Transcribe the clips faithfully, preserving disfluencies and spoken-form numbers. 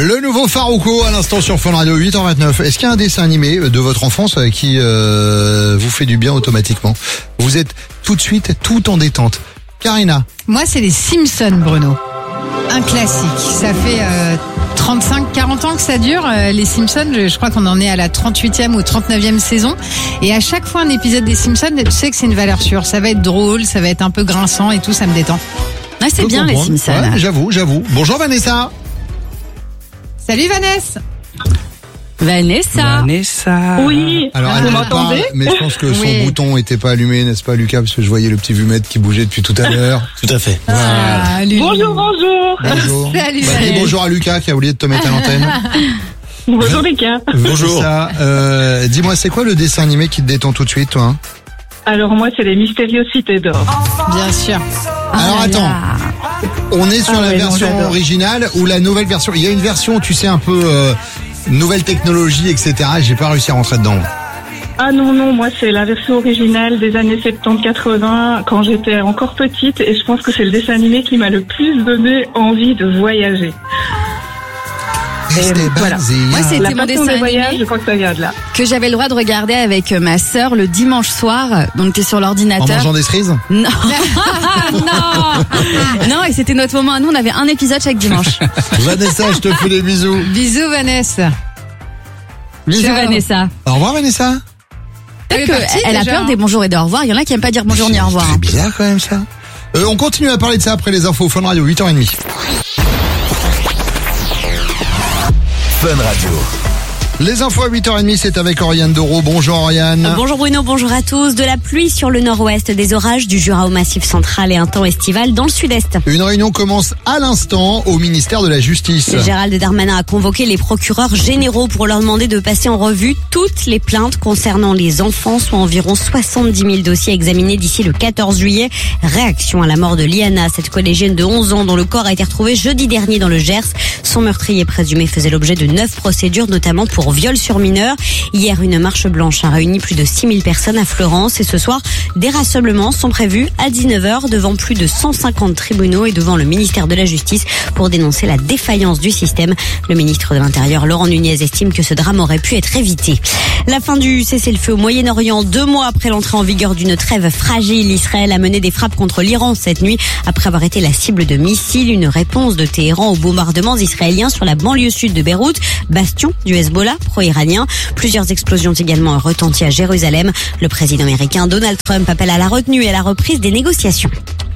Le nouveau Farouko à l'instant sur Fun Radio, huit heures vingt-neuf. Est-ce qu'il y a un dessin animé de votre enfance qui euh, vous fait du bien automatiquement? Vous êtes tout de suite tout en détente. Karina? Moi, c'est les Simpsons, Bruno. Un classique. Ça fait euh, trente-cinq quarante ans que ça dure, euh, les Simpsons. Je, je crois qu'on en est à la trente-huitième ou trente-neuvième saison. Et à chaque fois, un épisode des Simpsons, tu sais que c'est une valeur sûre. Ça va être drôle, ça va être un peu grinçant et tout, ça me détend. Ouais, c'est bien, les Simpsons. Ouais, j'avoue, j'avoue. Bonjour Vanessa. Salut Vanessa. Vanessa. Vanessa. Oui. Alors, elle vous parle, m'entendez? mais je pense que son Oui. bouton n'était pas allumé, n'est-ce pas, Lucas? Parce que je voyais le petit vumètre qui bougeait depuis tout à l'heure. Tout à fait. Ah, Lulu. Bonjour, bonjour. Bonjour. Salut, Bah, dis salut. bonjour à Lucas qui a oublié de te mettre à l'antenne. Bonjour les gars. Bonjour. Ça, euh, dis-moi, c'est quoi le dessin animé qui te détend tout de suite, toi? Alors moi, c'est les Mystériosités d'or. Bien sûr. Alors, Ah là attends. là. On est sur Ah la ouais, non, version j'adore. originale ou la nouvelle version? Il y a une version, tu sais, un peu euh, nouvelle technologie, et cetera. J'ai pas réussi à rentrer dedans. Ah non, non, moi c'est la version originale des années soixante-dix quatre-vingts quand j'étais encore petite et je pense que c'est le dessin animé qui m'a le plus donné envie de voyager. Restez voilà. basés. Moi, c'est- La C'était mon passion dessin des voyages, animé. je crois que ça vient de là. Que j'avais le droit de regarder avec ma sœur le dimanche soir. Donc, t'es sur En l'ordinateur. mangeant des cerises? Non. non. Non, et c'était notre moment. Nous, on avait un épisode chaque dimanche. Vanessa, je te fais des bisous. Bisous Vanessa. Bisous, Ciao. Vanessa. Au revoir, Vanessa. Elle est Peut-être partie, qu'elle a déjà, peur hein. des bonjours et des au revoir. Il y en a qui aiment pas dire bonjour ni au revoir. C'est bizarre quand même ça. Euh, on continue à parler de ça après les infos Fun Radio, huit heures trente. Fun Radio. Les infos à huit heures trente, c'est avec Oriane Doro. Bonjour Oriane. Bonjour Bruno, bonjour à tous. De la pluie sur le nord-ouest, des orages du Jura au Massif central et un temps estival dans le sud-est. Une réunion commence à l'instant au ministère de la Justice. Gérald Darmanin a convoqué les procureurs généraux pour leur demander de passer en revue toutes les plaintes concernant les enfants, soit environ soixante-dix mille dossiers examinés d'ici le quatorze juillet. Réaction à la mort de Liana, cette collégienne de onze ans dont le corps a été retrouvé jeudi dernier dans le Gers. Son meurtrier présumé faisait l'objet de neuf procédures, notamment pour viol sur mineur. Hier, une marche blanche a réuni plus de six mille personnes à Fleurance et ce soir, des rassemblements sont prévus à dix-neuf heures devant plus de cent cinquante tribunaux et devant le ministère de la Justice pour dénoncer la défaillance du système. Le ministre de l'Intérieur, Laurent Nunez, estime que ce drame aurait pu être évité. La fin du cessez-le-feu au Moyen-Orient, deux mois après l'entrée en vigueur d'une trêve fragile, Israël a mené des frappes contre l'Iran cette nuit après avoir été la cible de missiles. Une réponse de Téhéran aux bombardements israéliens sur la banlieue sud de Beyrouth, bastion du Hezbollah pro-iranien. Plusieurs explosions ont également retenti à Jérusalem. Le président américain Donald Trump appelle à la retenue et à la reprise des négociations.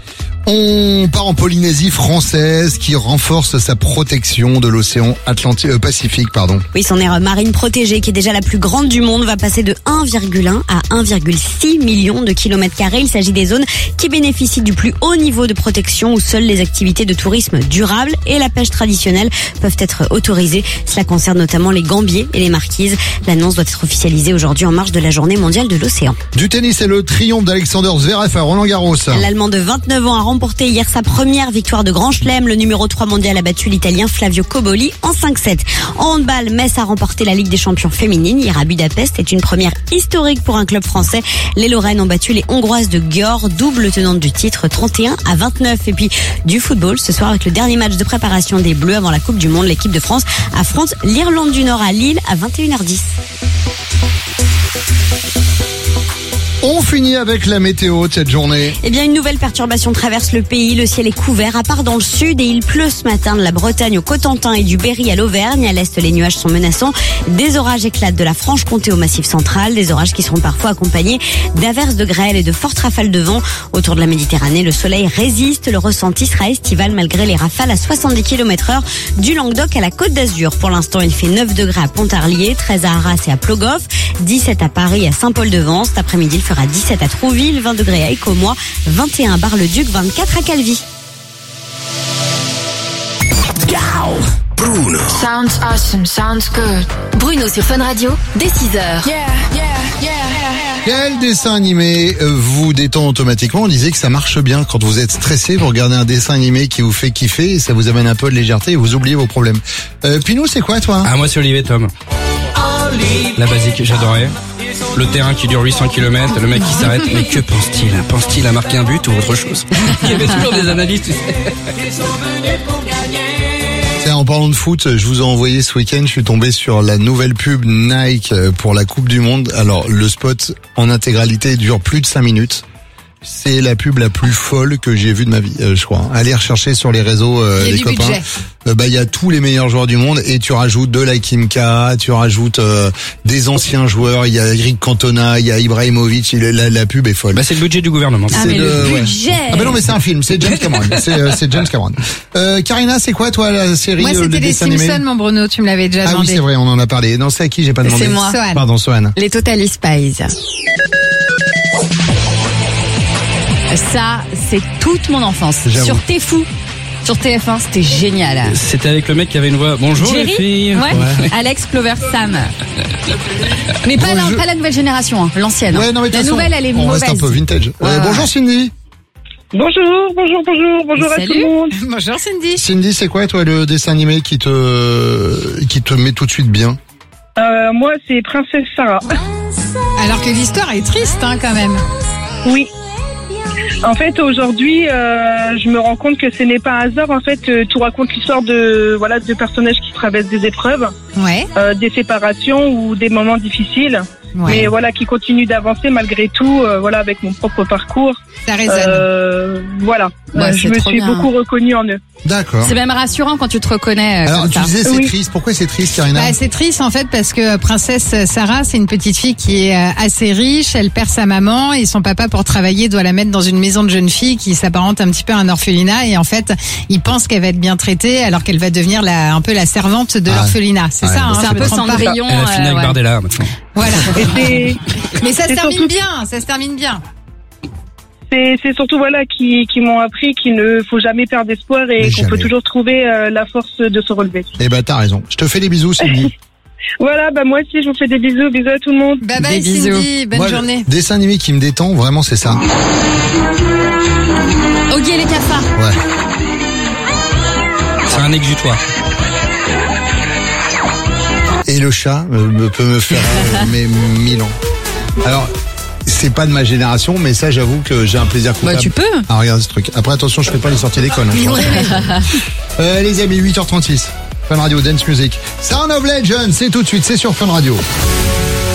On part en Polynésie française qui renforce sa protection de l'océan Atlantique, euh, Pacifique, pardon. Oui, son aire marine protégée, qui est déjà la plus grande du monde, va passer de un virgule un à un virgule six million de kilomètres carrés. Il s'agit des zones qui bénéficient du plus haut niveau de protection où seules les activités de tourisme durable et la pêche traditionnelle peuvent être autorisées. Cela concerne notamment les gambiers et les marquises. L'annonce doit être officialisée aujourd'hui en marge de la Journée mondiale de l'océan. Du tennis et le triomphe d'Alexander Zverev à Roland-Garros. L'Allemand de vingt-neuf ans a remporté hier sa première victoire de Grand Chelem. Le numéro trois mondial a battu l'Italien Flavio Cobolli en cinq sept. En handball, Metz a remporté la Ligue des champions féminines hier à Budapest. C'est une première historique pour un club français. Les Lorraines ont battu les Hongroises de Győr, double tenante du titre, trente et un à vingt-neuf. Et puis du football ce soir avec le dernier match de préparation des Bleus avant la Coupe du Monde. L'équipe de France affronte l'Irlande du Nord à Lille à vingt et une heures dix. On finit avec la météo de cette journée. Eh bien, une nouvelle perturbation traverse le pays. Le ciel est couvert, à part dans le sud, et il pleut ce matin de la Bretagne au Cotentin et du Berry à l'Auvergne. À l'est, les nuages sont menaçants. Des orages éclatent de la Franche-Comté au Massif central. Des orages qui seront parfois accompagnés d'averses de grêle et de fortes rafales de vent. Autour de la Méditerranée, le soleil résiste. Le ressenti sera estival malgré les rafales à soixante-dix kilomètres heure du Languedoc à la Côte d'Azur. Pour l'instant, il fait neuf degrés à Pontarlier, treize à Arras et à Plogoff, dix-sept à Paris et à Saint-Paul-de-Vence. Cet après-midi, il fera dix-sept à Trouville, vingt degrés à Écomois, vingt et un à Bar-le-Duc, vingt-quatre à Calvi. Bruno. Sounds awesome, sounds good. Bruno sur Fun Radio, dès six heures. Yeah, yeah, yeah, yeah. Quel dessin animé euh, vous détend automatiquement? On disait que ça marche bien quand vous êtes stressé, vous regardez un dessin animé qui vous fait kiffer et ça vous amène un peu de légèreté et vous oubliez vos problèmes. Euh, Pinou, c'est quoi toi? Ah, moi c'est Olivier Tom. La basique, j'adorais. Le terrain qui dure huit cents kilomètres, le mec qui s'arrête, mais que pense-t-il? Pense-t-il à marquer un but ou autre chose? Il y avait toujours des analystes, tu sais. Tiens, en parlant de foot, je vous ai envoyé ce week-end, je suis tombé sur la nouvelle pub Nike pour la Coupe du Monde. Alors, le spot en intégralité dure plus de cinq minutes. C'est la pub la plus folle que j'ai vue de ma vie, euh, je crois. Allez rechercher sur les réseaux euh, Il y a les du copains. budget. Euh, bah il y a tous les meilleurs joueurs du monde et tu rajoutes de la Kimka, tu rajoutes euh, des anciens joueurs. Il y a Eric Cantona, il y a Ibrahimovic. Il, la, la pub est folle. Bah c'est le budget du gouvernement. Ah, C'est mais le ouais. budget. Ah bah non mais c'est un film, c'est James Cameron. c'est euh, c'est James Cameron. Euh, Karina, c'est quoi toi la série Moi, euh, de c'était les dessin animé? Simpsons, mon Bruno, tu me l'avais déjà Ah oui, demandé. c'est vrai, on en a parlé. Non, c'est à qui j'ai pas demandé. C'est moi. Sohan. Pardon, Sohan. Les Totally Spies. Ça, c'est toute mon enfance. J'avoue. Sur T'es fou, sur T F un, c'était génial. C'était avec le mec qui avait une voix. Bonjour les Jerry, filles. ouais. Alex Clover Sam. Mais pas la, Bonjour. pas la nouvelle génération, hein, l'ancienne. Ouais, non mais de la toute façon, nouvelle, elle est on mauvaise. reste un peu vintage. Ouais, Euh, ouais. bonjour Cindy. Bonjour, bonjour, bonjour, bonjour à Salut. tout le monde. Bonjour Cindy. Cindy, c'est quoi toi le dessin animé qui te qui te met tout de suite bien? Euh, moi, c'est Princesse Sarah. Alors que l'histoire est triste, hein, quand même. Oui. En fait, aujourd'hui, euh, je me rends compte que ce n'est pas un hasard. En fait, euh, tout raconte l'histoire de voilà de personnages qui traversent des épreuves, Ouais. euh, des séparations ou des moments difficiles, Ouais. mais voilà qui continuent d'avancer malgré tout. Euh, voilà, avec mon propre parcours. Ça résonne. Euh, voilà, Bah, Euh, c'est je me trop suis bien. beaucoup reconnue en eux. D'accord. C'est même rassurant quand tu te reconnais. euh, Alors comme tu ça. disais c'est Oui. triste. Pourquoi c'est triste, Karina? Bah, c'est triste en fait parce que Princesse Sarah, c'est une petite fille qui est euh, assez riche, elle perd sa maman et son papa pour travailler doit la mettre dans une maison de jeunes filles qui s'apparente un petit peu à un orphelinat et en fait, il pense qu'elle va être bien traitée alors qu'elle va devenir la, un peu la servante de Ah. l'orphelinat. C'est Ouais. ça, hein, C'est je un me peu trompe pas. Cendrillon. Elle a fini euh, avec ouais. Bardella maintenant. Voilà. Et Mais ça se C'est termine surtout- bien, ça se termine bien. c'est c'est surtout voilà qui qui m'ont appris qu'il ne faut jamais perdre espoir et Mais qu'on peut jamais. toujours trouver euh, la force de se relever. Eh ben t'as raison. Je te fais des bisous, Cindy. Voilà, bah moi aussi je vous fais des bisous, bisous à tout le monde. Bye bye Des bisous. Cindy, bonne Moi, le journée. dessin animé qui me détend, vraiment, c'est ça. Oggy et les cafards. Ouais. C'est un exutoire. Et le chat euh, me peut me faire euh, mes mille ans. Alors, c'est pas de ma génération, mais ça, j'avoue que j'ai un plaisir coupable. Bah, tu peux. Ah, regarde ce truc. Après, attention, je fais pas les sorties d'école. Hein, euh, les amis, huit heures trente-six. Fun Radio Dance Music. Sound of Legend, c'est tout de suite, c'est sur Fun Radio.